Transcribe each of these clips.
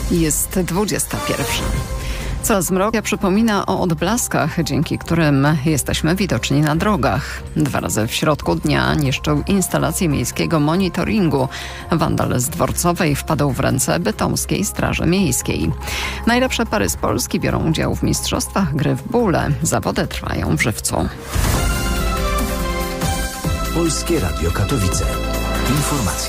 Jest 21. Coraz mrok przypomina o odblaskach, dzięki którym jesteśmy widoczni na drogach. 2 razy w środku dnia niszczył instalację miejskiego monitoringu. Wandal z Dworcowej wpadł w ręce Bytomskiej Straży Miejskiej. Najlepsze pary z Polski biorą udział w mistrzostwach gry w bóle. Zawody trwają w Żywcu. Polskie Radio Katowice. Informacje.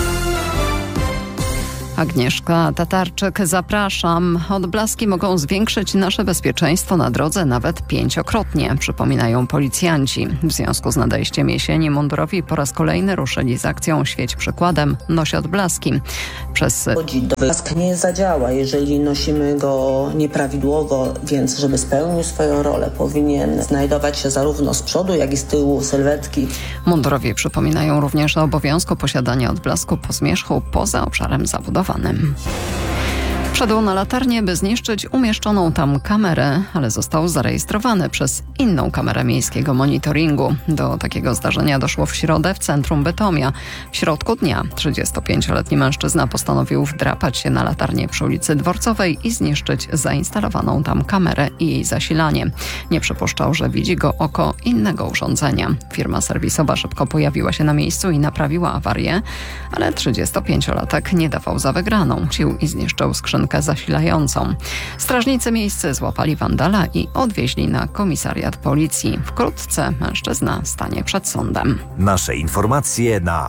Agnieszka Tatarczyk, zapraszam. Odblaski mogą zwiększyć nasze bezpieczeństwo na drodze nawet 5-krotnie, przypominają policjanci. W związku z nadejściem jesieni mundurowi po raz kolejny ruszyli z akcją Świeć przykładem, noś odblaski. Odblask nie zadziała, jeżeli nosimy go nieprawidłowo, więc żeby spełnił swoją rolę, powinien znajdować się zarówno z przodu, jak i z tyłu sylwetki. Mundurowi przypominają również o obowiązku posiadania odblasku po zmierzchu poza obszarem zabudowym. Wszedł na latarnię, by zniszczyć umieszczoną tam kamerę, ale został zarejestrowany przez inną kamerę miejskiego monitoringu. Do takiego zdarzenia doszło w środę w centrum Bytomia. W środku dnia 35-letni mężczyzna postanowił wdrapać się na latarnię przy ulicy Dworcowej i zniszczyć zainstalowaną tam kamerę i jej zasilanie. Nie przypuszczał, że widzi go oko innego urządzenia. Firma serwisowa szybko pojawiła się na miejscu i naprawiła awarię, ale 35-latek nie dawał za wygraną. Sił i zniszczył skrzynkę zasilającą. Strażnicy miejscy złapali wandala i odwieźli na komisariat policji. Wkrótce mężczyzna stanie przed sądem. Nasze informacje na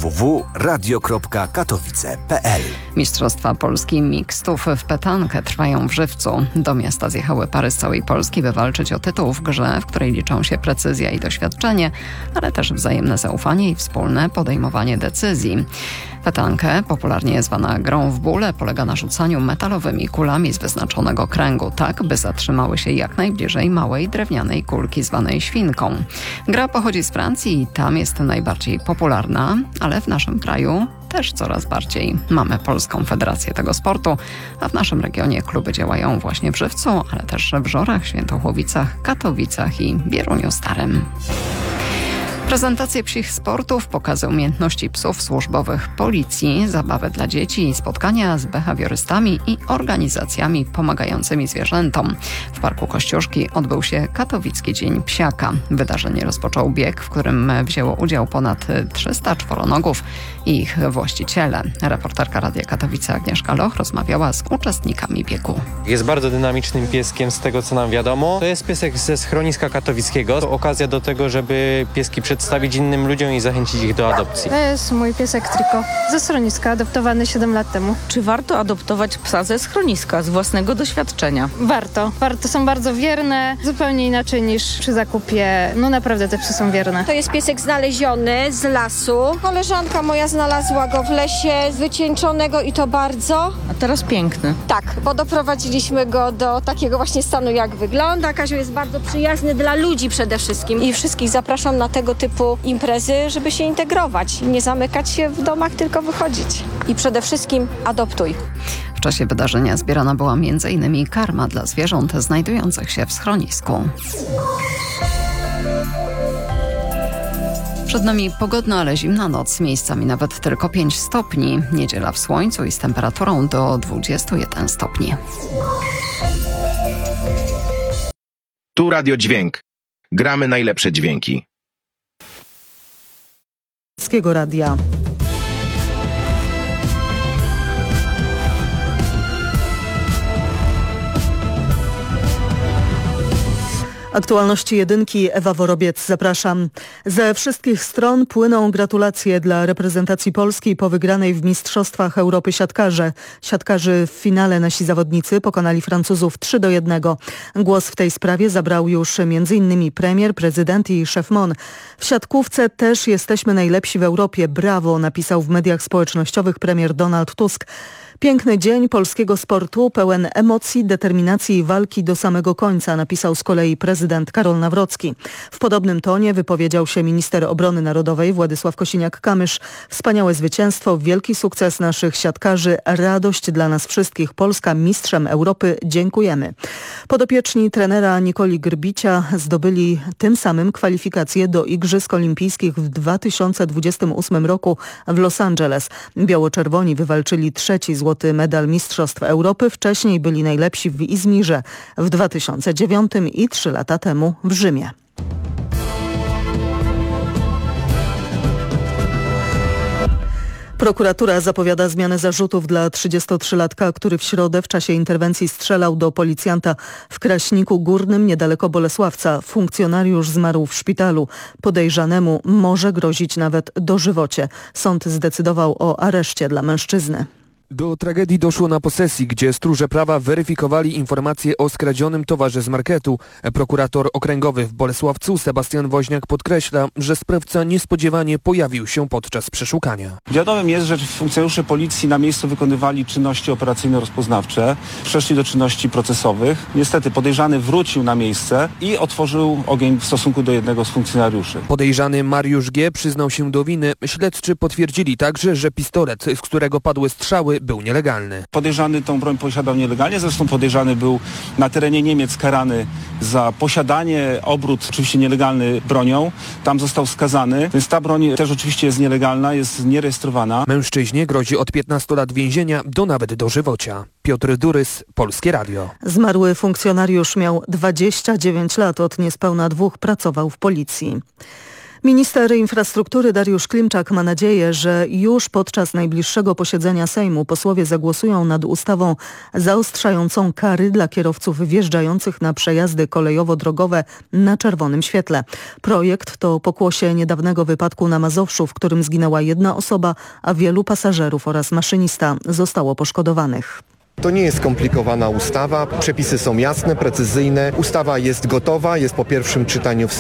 www.radio.katowice.pl. Mistrzostwa Polski mixtów w petankę trwają w Żywcu. Do miasta zjechały pary z całej Polski, by walczyć o tytuł w grze, w której liczą się precyzja i doświadczenie, ale też wzajemne zaufanie i wspólne podejmowanie decyzji. Petankę, popularnie zwana grą w bóle, polega na rzucaniu metalowymi kulami z wyznaczonego kręgu, tak by zatrzymały się jak najbliżej małej drewnianej kulki zwanej świnką. Gra pochodzi z Francji i tam jest najbardziej popularna, ale w naszym kraju też coraz bardziej. Mamy Polską Federację tego sportu, a w naszym regionie kluby działają właśnie w Żywcu, ale też w Żorach, Świętochłowicach, Katowicach i Bieruniu Starym. Prezentacje psich sportów, pokazy umiejętności psów służbowych policji, zabawy dla dzieci i spotkania z behawiorystami i organizacjami pomagającymi zwierzętom. W Parku Kościuszki odbył się Katowicki Dzień Psiaka. Wydarzenie rozpoczął bieg, w którym wzięło udział ponad 300 czworonogów i ich właściciele. Reporterka Radia Katowice Agnieszka Loch rozmawiała z uczestnikami biegu. Jest bardzo dynamicznym pieskiem z tego, co nam wiadomo. To jest piesek ze schroniska katowickiego. To okazja do tego, żeby pieski przedstawić innym ludziom i zachęcić ich do adopcji. To jest mój piesek Triko ze schroniska, adoptowany 7 lat temu. Czy warto adoptować psa ze schroniska, z własnego doświadczenia? Warto. Są bardzo wierne, zupełnie inaczej niż przy zakupie. No naprawdę te psy są wierne. To jest piesek znaleziony z lasu. Koleżanka moja znalazła go w lesie, wycieńczonego i to bardzo. A teraz piękny. Tak, bo doprowadziliśmy go do takiego właśnie stanu, jak wygląda. Kazio jest bardzo przyjazny dla ludzi przede wszystkim i wszystkich zapraszam na tego typu imprezy, żeby się integrować. Nie zamykać się w domach, tylko wychodzić. I przede wszystkim adoptuj. W czasie wydarzenia zbierana była m.in. karma dla zwierząt znajdujących się w schronisku. Przed nami pogodna, ale zimna noc, miejscami nawet tylko 5 stopni. Niedziela w słońcu i z temperaturą do 21 stopni. Tu Radio Dźwięk. Gramy najlepsze dźwięki. Radia. Aktualności jedynki, Ewa Worobiec, zapraszam. Ze wszystkich stron płyną gratulacje dla reprezentacji Polski po wygranej w Mistrzostwach Europy siatkarzy w finale nasi zawodnicy pokonali Francuzów 3-1. Głos w tej sprawie zabrał już m.in. premier, prezydent i szef MON. W siatkówce też jesteśmy najlepsi w Europie. Brawo, napisał w mediach społecznościowych premier Donald Tusk. Piękny dzień polskiego sportu, pełen emocji, determinacji i walki do samego końca, napisał z kolei prezydent Karol Nawrocki. W podobnym tonie wypowiedział się minister obrony narodowej Władysław Kosiniak-Kamysz. Wspaniałe zwycięstwo, wielki sukces naszych siatkarzy, radość dla nas wszystkich. Polska mistrzem Europy, dziękujemy. Podopieczni trenera Nikoli Grbicia zdobyli tym samym kwalifikacje do Igrzysk Olimpijskich w 2028 roku w Los Angeles. Biało-czerwoni wywalczyli 3. złoty złoty medal Mistrzostw Europy. Wcześniej byli najlepsi w Izmirze w 2009 i 3 lata temu w Rzymie. Prokuratura zapowiada zmianę zarzutów dla 33-latka, który w środę w czasie interwencji strzelał do policjanta w Kraśniku Górnym niedaleko Bolesławca. Funkcjonariusz zmarł w szpitalu. Podejrzanemu może grozić nawet dożywocie. Sąd zdecydował o areszcie dla mężczyzny. Do tragedii doszło na posesji, gdzie stróże prawa weryfikowali informacje o skradzionym towarze z marketu. Prokurator okręgowy w Bolesławcu Sebastian Woźniak podkreśla, że sprawca niespodziewanie pojawił się podczas przeszukania. Wiadomym jest, że funkcjonariusze policji na miejscu wykonywali czynności operacyjno-rozpoznawcze, przeszli do czynności procesowych. Niestety podejrzany wrócił na miejsce i otworzył ogień w stosunku do jednego z funkcjonariuszy. Podejrzany Mariusz G. przyznał się do winy. Śledczy potwierdzili także, że pistolet, z którego padły strzały, był nielegalny. Podejrzany tą broń posiadał nielegalnie, zresztą podejrzany był na terenie Niemiec karany za posiadanie, obrót oczywiście nielegalny bronią. Tam został skazany, więc ta broń też oczywiście jest nielegalna, jest nierejestrowana. Mężczyźnie grozi od 15 lat więzienia do nawet dożywocia. Piotr Durys, Polskie Radio. Zmarły funkcjonariusz miał 29 lat, od niespełna 2 pracował w policji. Minister infrastruktury Dariusz Klimczak ma nadzieję, że już podczas najbliższego posiedzenia Sejmu posłowie zagłosują nad ustawą zaostrzającą kary dla kierowców wjeżdżających na przejazdy kolejowo-drogowe na czerwonym świetle. Projekt to pokłosie niedawnego wypadku na Mazowszu, w którym zginęła 1 osoba, a wielu pasażerów oraz maszynista zostało poszkodowanych. To nie jest skomplikowana ustawa, przepisy są jasne, precyzyjne, ustawa jest gotowa, jest po pierwszym czytaniu w